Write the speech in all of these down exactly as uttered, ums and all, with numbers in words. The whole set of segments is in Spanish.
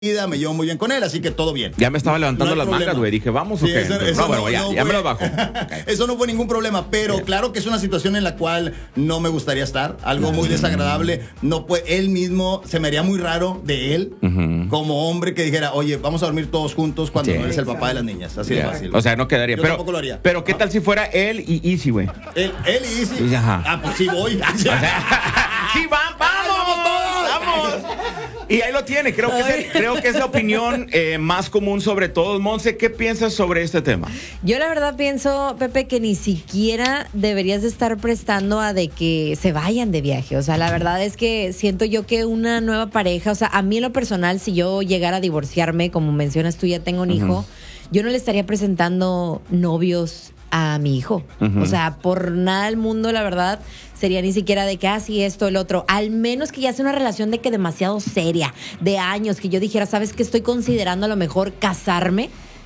vida, me llevo muy bien con él, así que todo bien. Ya me estaba levantando No hay las problema. mangas, güey. Dije, ¿vamos Sí, o qué? eso- no, eso bueno, no- ya, no ya me fue- lo bajo. Okay. Eso no fue ningún problema, pero Bien. claro que es una situación en la cual no me gustaría estar, algo muy desagradable. No puede, él mismo se me haría muy raro de él, Ujú. como hombre que dijera, oye, vamos a dormir todos juntos cuando Sí. no eres el papá de las niñas. Así de Ya. fácil. O sea, no quedaría. Yo pero, tampoco lo haría. pero ¿qué tal si fuera él y Easy, güey? Él, él y Izzy. Ajá. Ah, pues sí voy. ¡Sí, van, vamos! ¡Vamos! Y ahí lo tiene. Creo que, es, creo que es la opinión eh, más común sobre todos. Monse, ¿qué piensas sobre este tema? Yo la verdad pienso, Pepe, que ni siquiera deberías de estar prestando a de que se vayan de viaje. O sea, la verdad es que siento yo que una nueva pareja, o sea, a mí en lo personal, si yo llegara a divorciarme, como mencionas tú, ya tengo un hijo, yo no le estaría presentando novios a mi hijo. Ujú. O sea, por nada del mundo, la verdad, sería ni siquiera de que así esto, el otro. Al menos que ya sea una relación de que demasiado seria, de años, que yo dijera, ¿sabes qué? Estoy considerando a lo mejor casarme.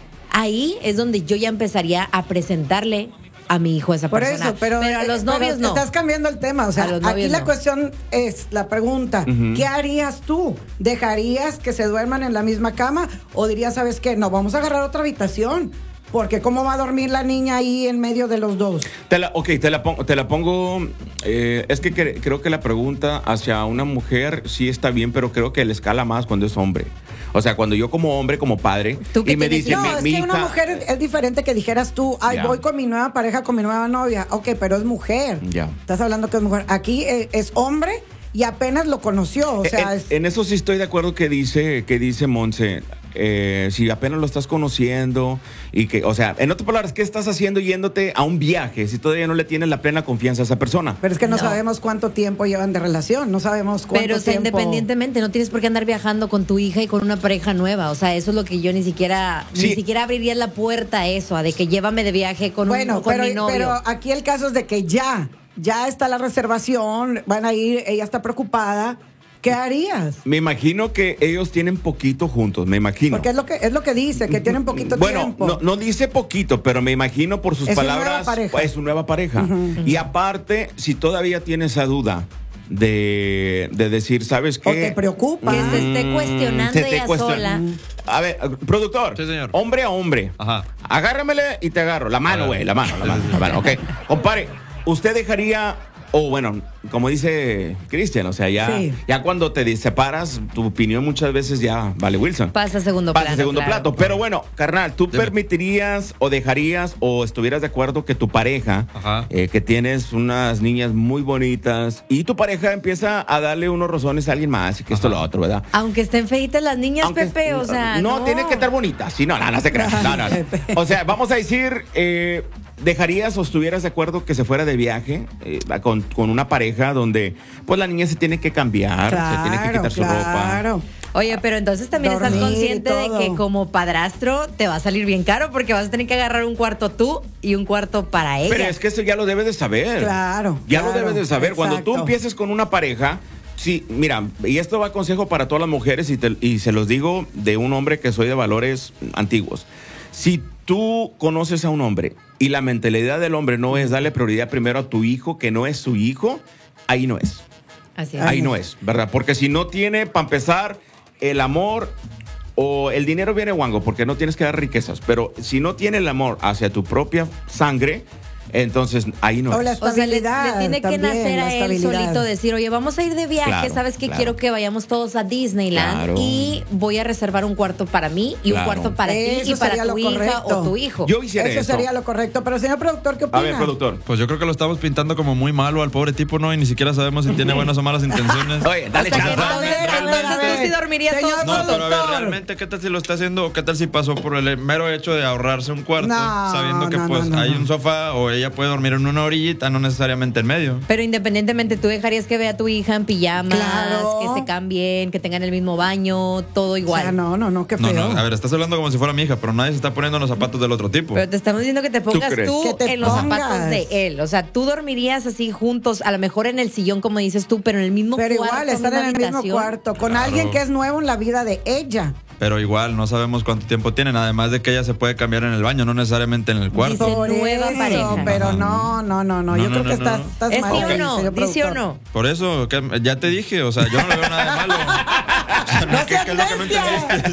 Ahí es donde yo ya empezaría a presentarle a mi hijo a esa Por persona. eso, pero, a los eh, novios pero no. Estás cambiando el tema. O sea, A los aquí novios la no. cuestión es la pregunta: Ujú. ¿qué harías tú? ¿Dejarías que se duerman en la misma cama? ¿O dirías, sabes qué? No, vamos a agarrar otra habitación. Porque ¿cómo va a dormir la niña ahí en medio de los dos? Te la, ok, te la pongo. Te la pongo eh, es que cre- creo que la pregunta hacia una mujer sí está bien, pero creo que le escala más cuando es hombre. O sea, cuando yo como hombre, como padre, ¿Tú qué y me tienes dice No, mi, es mi que una hija- mujer es, es diferente que dijeras tú, ay, Ya. voy con mi nueva pareja, con mi nueva novia. Ok, pero es mujer. Ya. Estás hablando que es mujer. Aquí eh, es hombre y apenas lo conoció. O sea, en, es- en eso sí estoy de acuerdo que dice, que dice Monse. Eh, si apenas lo estás conociendo y que, o sea, en otras palabras, ¿qué estás haciendo yéndote a un viaje si todavía no le tienes la plena confianza a esa persona? pero es que no, No. sabemos cuánto tiempo llevan de relación, no sabemos cuánto Pero o sea, tiempo. independientemente, no tienes por qué andar viajando con tu hija y con una pareja nueva. O sea, eso es lo que yo ni siquiera, Sí. ni siquiera abriría la puerta a eso, a de que llévame de viaje con, Bueno, un, con pero, mi novio. pero aquí el caso es de que ya, ya está la reservación, van a ir, ella está preocupada. ¿Qué harías? Me imagino que ellos tienen poquito juntos, me imagino. Porque es lo que es lo que dice, que tienen poquito Bueno, tiempo. no, no dice poquito, pero me imagino por sus Es su palabras, nueva pareja. es su nueva pareja. Y aparte, si todavía tiene esa duda de, de decir, ¿sabes qué? O te preocupa. Que se esté Mm, cuestionando se esté ella cuestion- sola. A ver, productor. Sí, señor. Hombre a hombre. Ajá. Agárramele y te agarro. La mano, A ver. güey, la mano, la mano, la mano, ok. Compare, ¿usted dejaría, o bueno, como dice Cristian, o sea, ya, Sí. ya cuando te separas, tu opinión muchas veces ya vale Wilson. Pasa a segundo Pasa a plano, segundo claro. plato. Pero bueno, carnal, ¿tú Dime. permitirías o dejarías o estuvieras de acuerdo que tu pareja, Ajá. eh, que tienes unas niñas muy bonitas, y tu pareja empieza a darle unos rozones a alguien más y que esto lo otro, ¿verdad? Aunque estén feitas las niñas, Aunque- Pepe, o sea, no, no. tiene que estar bonita. Sí, no, no, no se crea. No, no, no. O sea, vamos a decir, eh, ¿dejarías o estuvieras de acuerdo que se fuera de viaje eh, con, con una pareja donde pues la niña se tiene que cambiar, se tiene que quitar su ropa? Claro. Oye, pero entonces también estás Dormir y consciente de todo. que como padrastro te va a salir bien caro porque vas a tener que agarrar un cuarto tú y un cuarto para ella. Pero es que eso ya lo debes de saber. Claro, Ya lo claro, debes de saber. Cuando tú exacto. empieces con una pareja, sí, mira, y esto va consejo para todas las mujeres y, te- y se los digo de un hombre que soy de valores antiguos. Si tú conoces a un hombre y la mentalidad del hombre no es darle prioridad primero a tu hijo que no es su hijo, ahí no es. Así es. Ahí no es, ¿verdad? Porque si no tiene, para empezar, el amor o el dinero viene guango, porque no tienes que dar riquezas, pero si no tiene el amor hacia tu propia sangre, entonces ahí no O la es. O sea, le, le estabilidad tiene que también, nacer la a él estabilidad. solito decir, oye, vamos a ir de viaje, Claro, ¿sabes qué? claro. Quiero que vayamos todos a Disneyland Claro. y voy a reservar un cuarto para mí y Claro. un cuarto para ti Eso y para sería tu lo hija correcto. o tu hijo. Yo hiciera Eso eso. sería lo correcto. Pero señor productor, ¿qué opina? A ver, productor. Pues yo creo que lo estamos pintando como muy malo al pobre tipo, ¿no? Y ni siquiera sabemos si tiene buenas o malas intenciones. Oye, dale Hasta que chance. entonces, A ver, a ver, entonces a tú ver. sí dormirías Señor todos No, juntos. pero a ver, productor. realmente, ¿qué tal si lo está haciendo? ¿Qué tal si pasó por el mero hecho de ahorrarse un cuarto? No, sabiendo que no, pues no, no, hay no. un sofá o ella puede dormir en una orillita, no necesariamente en medio. Pero independientemente, tú dejarías que vea a tu hija en pijamas, Claro. que se cambien, que tengan el mismo baño, todo O igual. sea, no, no, no, qué No, feo. no, a ver, estás hablando como si fuera mi hija, pero nadie se está poniendo en los zapatos del otro tipo. Pero te estamos diciendo que te pongas crees? tú, Que te en los pongas. zapatos de él. O sea, tú dormirías así juntos, a lo mejor en el sillón, como dices tú, pero en el mismo Pero cuarto. igual, estar en misma el mismo habitación. cuarto con Claro. alguien que es nuevo en la vida de ella. Pero igual, no sabemos cuánto tiempo tienen, además de que ella se puede cambiar en el baño, no necesariamente en el cuarto. Dice Por nueva eso, pareja. pero no, no, no, no. No, Yo no, creo no, que no, estás, no. estás ¿Es mal, sí o señor no? ¿Dice o productor. no? Por eso, que ya te dije, o sea, yo no le veo nada de malo. No ¿Qué- seas qué es lo que no necia. entendiste?